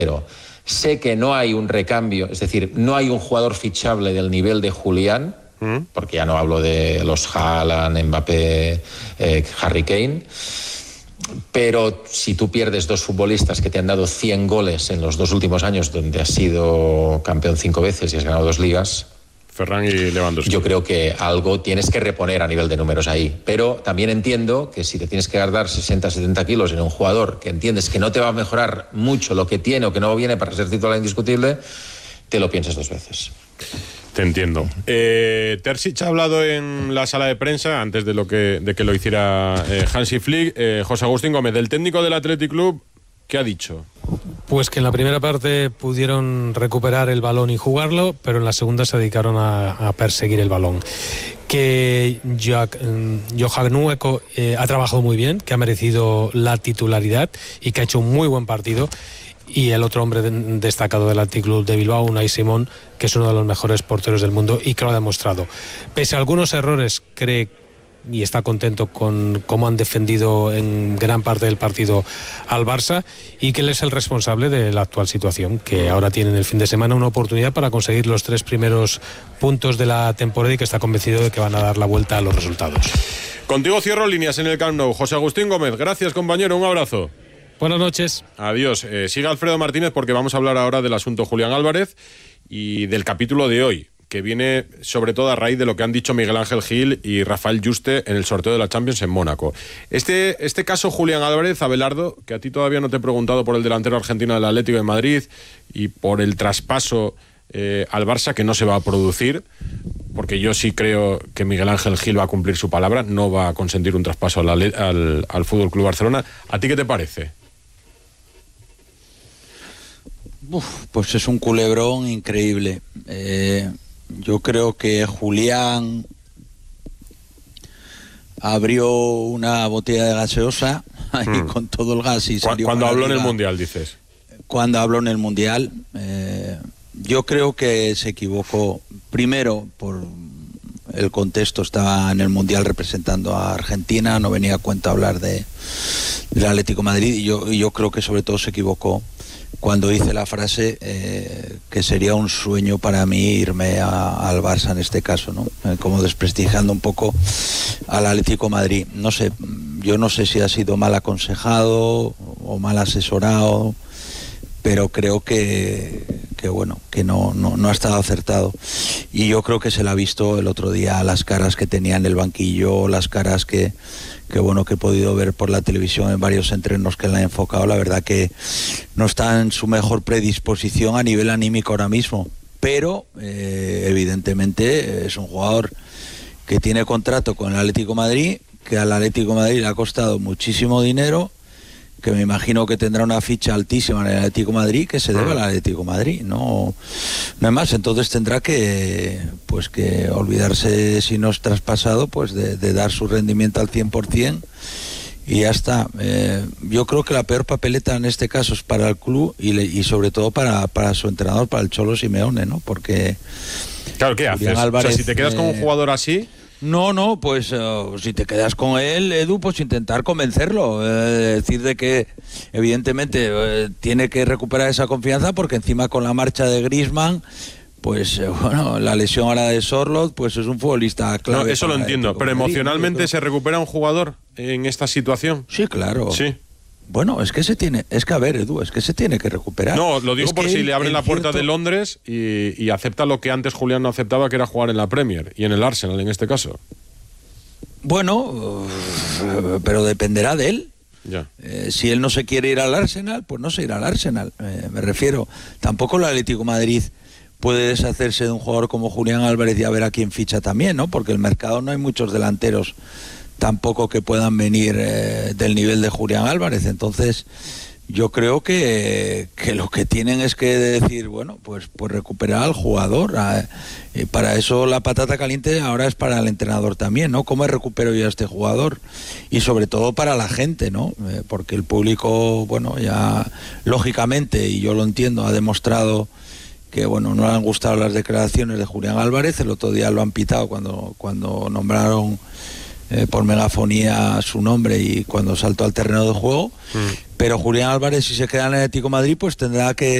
Pero sé que no hay un recambio, es decir, no hay un jugador fichable del nivel de Julián, porque ya no hablo de los Haaland, Mbappé, Harry Kane, pero si tú pierdes dos futbolistas que te han dado 100 goles en los 2 últimos años, donde has sido campeón 5 veces y has ganado 2 ligas, Ferran y Lewandowski, yo creo que algo tienes que reponer a nivel de números ahí. Pero también entiendo que si te tienes que guardar 60-70 kilos en un jugador que entiendes que no te va a mejorar mucho lo que tiene o que no viene para ser titular indiscutible, te lo pienses 2 veces. Te entiendo. Terzic ha hablado en la sala de prensa antes de que lo hiciera Hansi Flick. José Agustín Gómez, del técnico del Athletic Club, ¿qué ha dicho? Pues que en la primera parte pudieron recuperar el balón y jugarlo, pero en la segunda se dedicaron a perseguir el balón. Que Johan Nueco ha trabajado muy bien, que ha merecido la titularidad y que ha hecho un muy buen partido. Y el otro hombre destacado del Athletic Club de Bilbao, Unai Simón, que es uno de los mejores porteros del mundo y que lo ha demostrado. Pese a algunos errores, cree y está contento con cómo han defendido en gran parte del partido al Barça, y que él es el responsable de la actual situación, que ahora tienen el fin de semana una oportunidad para conseguir los 3 primeros puntos de la temporada y que está convencido de que van a dar la vuelta a los resultados. Contigo cierro líneas en el Camp Nou. José Agustín Gómez, gracias, compañero, un abrazo. Buenas noches. Adiós. Siga Alfredo Martínez, porque vamos a hablar ahora del asunto Julián Álvarez y del capítulo de hoy, que viene sobre todo a raíz de lo que han dicho Miguel Ángel Gil y Rafael Juste en el sorteo de la Champions en Mónaco. Este caso Julián Álvarez, Abelardo, que a ti todavía no te he preguntado por el delantero argentino del Atlético de Madrid y por el traspaso al Barça, que no se va a producir, porque yo sí creo que Miguel Ángel Gil va a cumplir su palabra, no va a consentir un traspaso al Fútbol Club Barcelona. ¿A ti qué te parece? Pues es un culebrón increíble. Yo creo que Julián abrió una botella de gaseosa ahí con todo el gas y salió. Cuando habló en el Mundial, dices. Cuando habló en el Mundial, yo creo que se equivocó. Primero, por el contexto, estaba en el Mundial representando a Argentina, no venía a cuenta hablar del Atlético de Madrid, y yo creo que sobre todo se equivocó cuando dice la frase que sería un sueño para mí irme al Barça en este caso, ¿no? Como desprestigiando un poco al Atlético de Madrid. No sé, yo no sé si ha sido mal aconsejado o mal asesorado, pero creo que bueno, que no ha estado acertado. Y yo creo que se le ha visto el otro día las caras que tenía en el banquillo, las caras que bueno, que he podido ver por la televisión en varios entrenos que la han enfocado. La verdad que no está en su mejor predisposición a nivel anímico ahora mismo, pero evidentemente es un jugador que tiene contrato con el Atlético de Madrid, que al Atlético de Madrid le ha costado muchísimo dinero, que me imagino que tendrá una ficha altísima en el Atlético de Madrid, que se debe al Atlético de Madrid, no es más. Entonces tendrá que olvidarse, si no es traspasado, pues de dar su rendimiento al 100%, y ya está. Yo creo que la peor papeleta en este caso es para el club y sobre todo para su entrenador, para el Cholo Simeone, ¿no? Porque claro, ¿qué haces? Álvarez, o sea, si te quedas con un jugador así... No, pues si te quedas con él, Edu, pues intentar convencerlo, decir de que evidentemente tiene que recuperar esa confianza, porque encima con la marcha de Griezmann, pues bueno, la lesión ahora de Sorloth, pues es un futbolista clave. No, eso lo entiendo, pero emocionalmente ¿se recupera un jugador en esta situación? Sí, claro. Sí. Bueno, es que a ver, Edu, es que se tiene que recuperar. No, lo digo por si le abren la puerta de Londres y acepta lo que antes Julián no aceptaba, que era jugar en la Premier y en el Arsenal en este caso. Bueno, pero dependerá de él. Ya. Si él no se quiere ir al Arsenal, pues no se irá al Arsenal. Me refiero, tampoco el Atlético de Madrid puede deshacerse de un jugador como Julián Álvarez y a ver a quién ficha también, ¿no? Porque el mercado no hay muchos delanteros tampoco que puedan venir del nivel de Julián Álvarez. Entonces yo creo que lo que tienen es que decir, bueno, pues recuperar al jugador. Y para eso la patata caliente ahora es para el entrenador también, ¿no? ¿Cómo recupero yo a este jugador? Y sobre todo para la gente, ¿no? Porque el público, bueno, ya lógicamente, y yo lo entiendo, ha demostrado que, bueno, no le han gustado las declaraciones de Julián Álvarez. El otro día lo han pitado cuando nombraron por megafonía su nombre y cuando saltó al terreno de juego. Pero Julián Álvarez, si se queda en el Atlético de Madrid, pues tendrá que